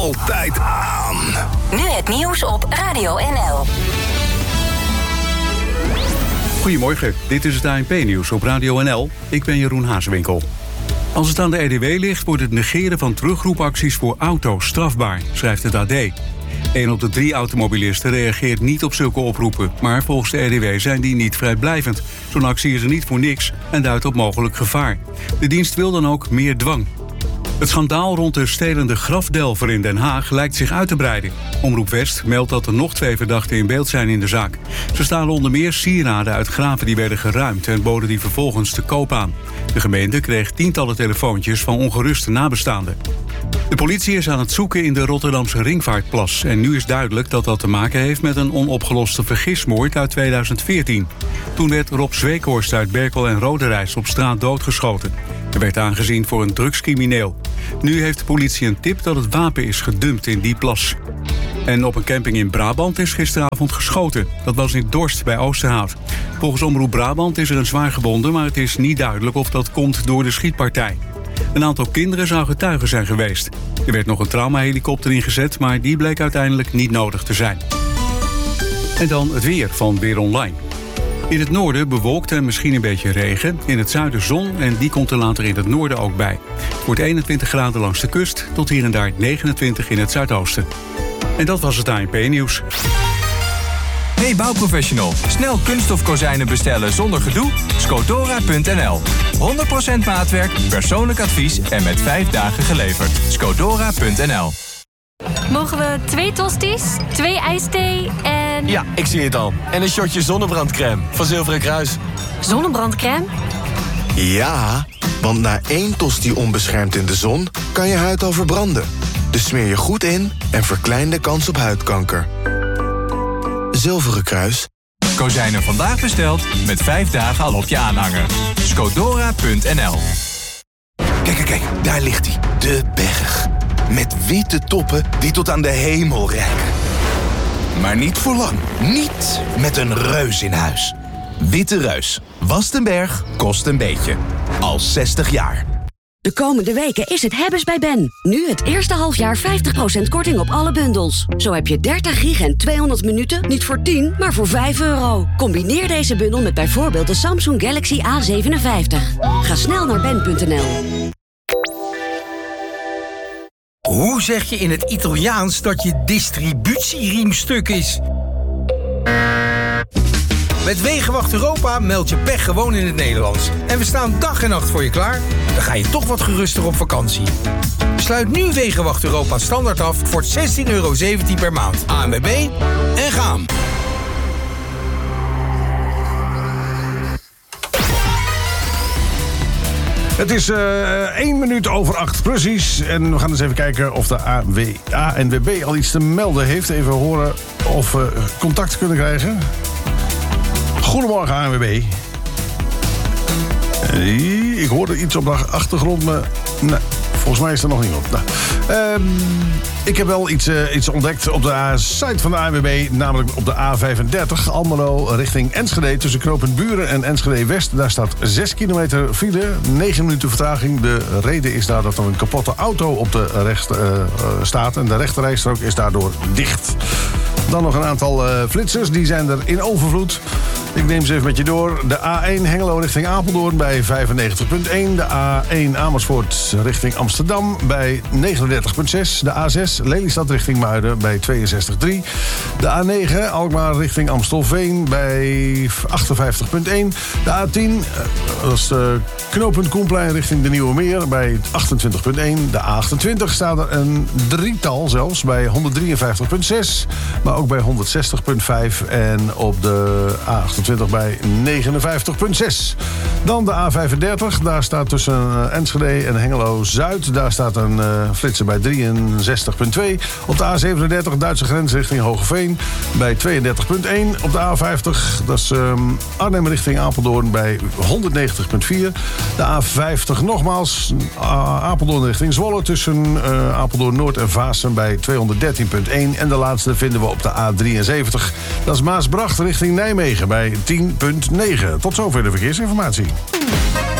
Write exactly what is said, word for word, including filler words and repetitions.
Altijd aan. Nu het nieuws op Radio N L. Goedemorgen, dit is het A N P-nieuws op Radio N L. Ik ben Jeroen Hazewinkel. Als het aan de R D W ligt, wordt het negeren van terugroepacties voor auto's strafbaar, schrijft het A D. Een op de drie automobilisten reageert niet op zulke oproepen, maar volgens de R D W zijn die niet vrijblijvend. Zo'n actie is er niet voor niks en duidt op mogelijk gevaar. De dienst wil dan ook meer dwang. Het schandaal rond de stelende grafdelver in Den Haag lijkt zich uit te breiden. Omroep West meldt dat er nog twee verdachten in beeld zijn in de zaak. Ze stalen onder meer sieraden uit graven die werden geruimd en boden die vervolgens te koop aan. De gemeente kreeg tientallen telefoontjes van ongeruste nabestaanden. De politie is aan het zoeken in de Rotterdamse Ringvaartplas. En nu is duidelijk dat dat te maken heeft met een onopgeloste vergismoord uit tweeduizend veertien. Toen werd Rob Zweekhorst uit Berkel en Roderijs op straat doodgeschoten. Hij werd aangezien voor een drugscrimineel. Nu heeft de politie een tip dat het wapen is gedumpt in die plas. En op een camping in Brabant is gisteravond geschoten. Dat was in Dorst bij Oosterhout. Volgens Omroep Brabant is er een zwaargewonde, maar het is niet duidelijk of dat komt door de schietpartij. Een aantal kinderen zou getuige zijn geweest. Er werd nog een traumahelikopter ingezet, maar die bleek uiteindelijk niet nodig te zijn. En dan het weer van Weer Online. In het noorden bewolkt en misschien een beetje regen. In het zuiden zon en die komt er later in het noorden ook bij. Het wordt eenentwintig graden langs de kust tot hier en daar negenentwintig in het zuidoosten. En dat was het A N P-nieuws. Hey bouwprofessional, snel kunststof kozijnen bestellen zonder gedoe? Scodora punt n l. honderd procent maatwerk, persoonlijk advies en met vijf dagen geleverd. Scodora punt n l. Mogen we twee tosties, twee ijsthee en... Ja, ik zie het al. En een shotje zonnebrandcrème van Zilveren Kruis. Zonnebrandcrème? Ja, want na één tosti onbeschermd in de zon kan je huid al verbranden. Dus smeer je goed in en verklein de kans op huidkanker. Zilveren Kruis. Kozijnen vandaag besteld, met vijf dagen al op je aanhanger. Scodora punt n l. Kijk, kijk, kijk, daar ligt hij. De berg. Met witte toppen die tot aan de hemel reiken. Maar niet voor lang. Niet met een reus in huis. Witte Reus. Wast een berg, kost een beetje. Al zestig jaar. De komende weken is het hebben's bij Ben. Nu het eerste halfjaar vijftig procent korting op alle bundels. Zo heb je dertig gig en tweehonderd minuten niet voor tien, maar voor vijf euro. Combineer deze bundel met bijvoorbeeld de Samsung Galaxy A zevenenvijftig. Ga snel naar ben punt n l. Hoe zeg je in het Italiaans dat je distributieriem stuk is? Met Wegenwacht Europa meld je pech gewoon in het Nederlands. En we staan dag en nacht voor je klaar. Dan ga je toch wat geruster op vakantie. Sluit nu Wegenwacht Europa standaard af voor zestien euro zeventien per maand. A N W B en gaan. Het is uh, één minuut over acht precies. En we gaan eens even kijken of de A N W B al iets te melden heeft. Even horen of we contact kunnen krijgen. Goedemorgen A N W B. Ik hoorde iets op de achtergrond, maar nee, volgens mij is er nog niemand. Nou, uh, ik heb wel iets, uh, iets ontdekt op de site van de A N W B, namelijk op de A vijfendertig, Almelo richting Enschede. Tussen knooppunt Buren en Enschede West. Daar staat zes kilometer file, negen minuten vertraging. De reden is daar dat er een kapotte auto op de recht uh, staat en de rechterrijstrook is daardoor dicht. Dan nog een aantal uh, flitsers, die zijn er in overvloed. Ik neem ze even met je door. De A één Hengelo richting Apeldoorn bij vijfennegentig komma één. De A één Amersfoort richting Amsterdam bij negenendertig komma zes. De A zes Lelystad richting Muiden bij tweeënzestig komma drie. De A negen Alkmaar richting Amstelveen bij achtenvijftig komma één. De A tien, dat is de knooppunt Koenplein richting de Nieuwe Meer bij achtentwintig komma één. De A achtentwintig staat er een drietal zelfs bij honderddrieënvijftig komma zes. Maar ook bij honderdzestig komma vijf en op de A achtentwintig bij negenenvijftig komma zes. Dan de A vijfendertig, daar staat tussen Enschede en Hengelo-Zuid. Daar staat een uh, flitser bij drieënzestig komma twee. Op de A zevenendertig, Duitse grens richting Hoogeveen bij tweeëndertig komma één. Op de A vijftig, dat is um, Arnhem richting Apeldoorn bij honderdnegentig komma vier. De A vijftig nogmaals, uh, Apeldoorn richting Zwolle tussen uh, Apeldoorn Noord en Vaassen bij tweehonderddertien komma één. En de laatste vinden we op de A drieënzeventig. Dat is Maasbracht richting Nijmegen bij tien komma negen. Tot zover de verkeersinformatie.